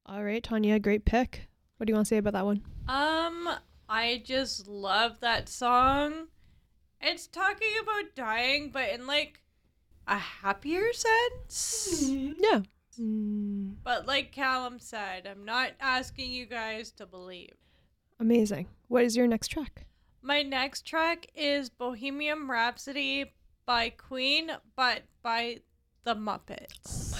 All right, Tanya, great pick. What do you want to say about that one? I just love that song. It's talking about dying, but in like a happier sense. Yeah. Mm, But like Callum said, I'm not asking you guys to believe. amazing. What is your next track? My next track is Bohemian Rhapsody by Queen, but by the Muppets.